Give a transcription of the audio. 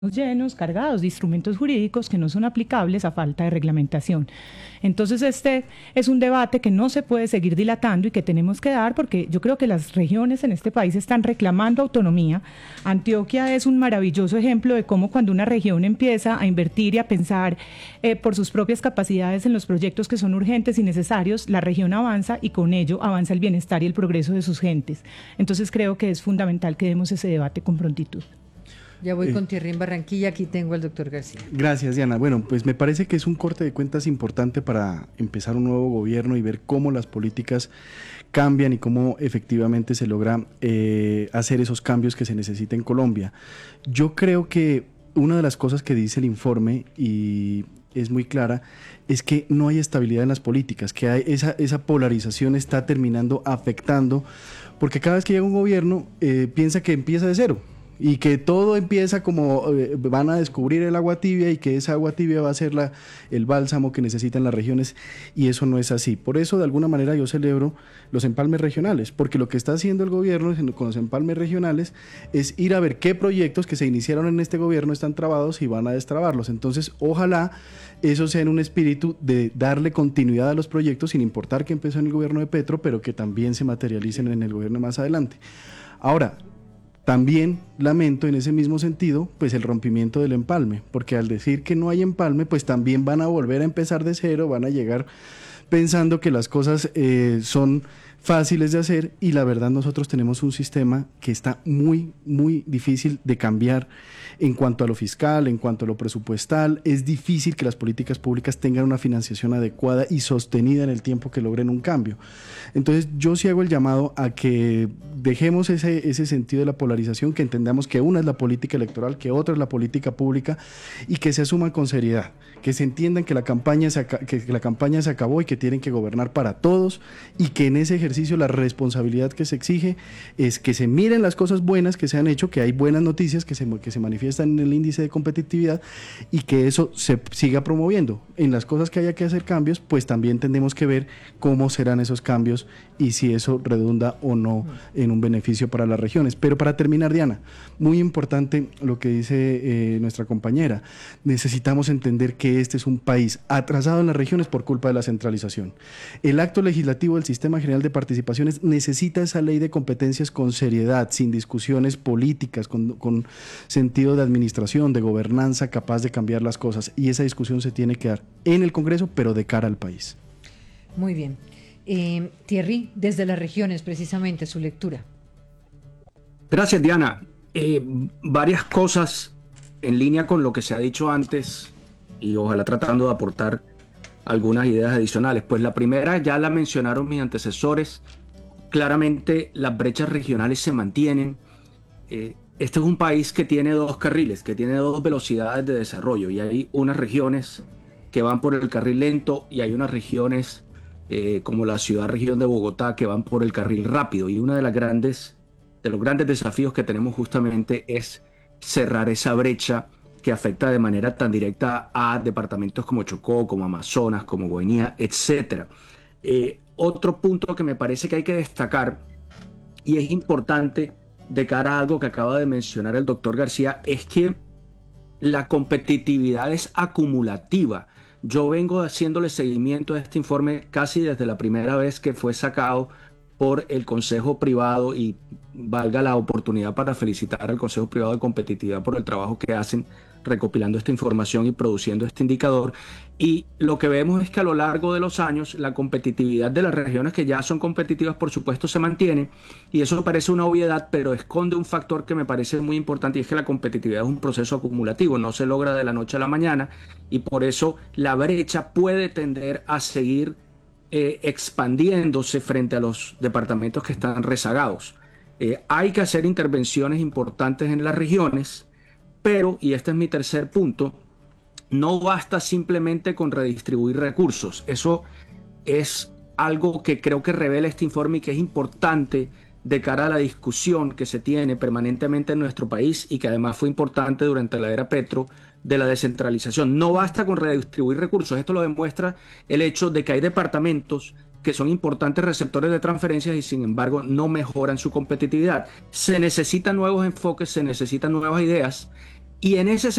llenos, cargados de instrumentos jurídicos que no son aplicables a falta de reglamentación. Entonces este es un debate que no se puede seguir dilatando y que tenemos que dar porque yo creo que las regiones en este país están reclamando autonomía. Antioquia es un maravilloso ejemplo de cómo cuando una región empieza a invertir y a pensar por sus propias capacidades en los proyectos que son urgentes y necesarios, la región avanza y con ello avanza el bienestar y el progreso de sus gentes. Entonces creo que es fundamental que demos ese debate con prontitud. Ya voy con Thierry en Barranquilla, aquí tengo al doctor García. Gracias, Diana. Bueno, pues me parece que es un corte de cuentas importante para empezar un nuevo gobierno y ver cómo las políticas cambian y cómo efectivamente se logra hacer esos cambios que se necesita en Colombia. Yo creo que una de las cosas que dice el informe, y es muy clara, es que no hay estabilidad en las políticas, que hay esa polarización está terminando afectando, porque cada vez que llega un gobierno piensa que empieza de cero. Y que todo empieza como van a descubrir el agua tibia y que esa agua tibia va a ser el bálsamo que necesitan las regiones, y eso no es así. Por eso de alguna manera yo celebro los empalmes regionales, porque lo que está haciendo el gobierno con los empalmes regionales es ir a ver qué proyectos que se iniciaron en este gobierno están trabados y van a destrabarlos. Entonces ojalá eso sea en un espíritu de darle continuidad a los proyectos sin importar que empezó en el gobierno de Petro, pero que también se materialicen en el gobierno más adelante. Ahora, también lamento en ese mismo sentido pues el rompimiento del empalme, porque al decir que no hay empalme pues también van a volver a empezar de cero, van a llegar pensando que las cosas son fáciles de hacer, y la verdad nosotros tenemos un sistema que está muy, muy difícil de cambiar en cuanto a lo fiscal, en cuanto a lo presupuestal. Es difícil que las políticas públicas tengan una financiación adecuada y sostenida en el tiempo que logren un cambio. Entonces yo sí hago el llamado a que dejemos ese sentido de la polarización, que entendamos que una es la política electoral, que otra es la política pública, y que se asuman con seriedad, que se entiendan que la campaña se acabó y que tienen que gobernar para todos, y que en ese ejercicio la responsabilidad que se exige es que se miren las cosas buenas que se han hecho, que hay buenas noticias que se manifiestan en el índice de competitividad, y que eso se siga promoviendo. En las cosas que haya que hacer cambios, pues también tenemos que ver cómo serán esos cambios y si eso redunda o no en un beneficio para las regiones. Pero para terminar, Diana, muy importante lo que dice nuestra compañera. Necesitamos entender que este es un país atrasado en las regiones por culpa de la centralización. El acto legislativo del Sistema General de Participaciones necesita esa ley de competencias con seriedad, sin discusiones políticas, con sentido de administración, de gobernanza capaz de cambiar las cosas, y esa discusión se tiene que dar en el Congreso, pero de cara al país. Muy bien. Thierry, desde las regiones, precisamente, su lectura. Gracias, Diana. Varias cosas en línea con lo que se ha dicho antes y ojalá tratando de aportar algunas ideas adicionales. Pues la primera ya la mencionaron mis antecesores. Claramente las brechas regionales se mantienen. Este es un país que tiene dos carriles, que tiene dos velocidades de desarrollo, y hay unas regiones que van por el carril lento y hay unas regiones como la región de Bogotá que van por el carril rápido, y uno de los grandes desafíos que tenemos justamente es cerrar esa brecha que afecta de manera tan directa a departamentos como Chocó, como Amazonas, como Guainía, etc. Otro punto que me parece que hay que destacar, y es importante de cara a algo que acaba de mencionar el doctor García, es que la competitividad es acumulativa. Yo vengo haciéndole seguimiento a este informe casi desde la primera vez que fue sacado por el Consejo Privado, y valga la oportunidad para felicitar al Consejo Privado de Competitividad por el trabajo que hacen recopilando esta información y produciendo este indicador. Y lo que vemos es que a lo largo de los años la competitividad de las regiones que ya son competitivas, por supuesto, se mantiene, y eso parece una obviedad, pero esconde un factor que me parece muy importante, y es que la competitividad es un proceso acumulativo, no se logra de la noche a la mañana, y por eso la brecha puede tender a seguir expandiéndose frente a los departamentos que están rezagados. Hay que hacer intervenciones importantes en las regiones, pero, y este es mi tercer punto, no basta simplemente con redistribuir recursos. Eso es algo que creo que revela este informe y que es importante de cara a la discusión que se tiene permanentemente en nuestro país, y que además fue importante durante la era Petro, de la descentralización. No basta con redistribuir recursos. Esto lo demuestra el hecho de que hay departamentos que son importantes receptores de transferencias y sin embargo no mejoran su competitividad. Se necesitan nuevos enfoques, se necesitan nuevas ideas, Y en ese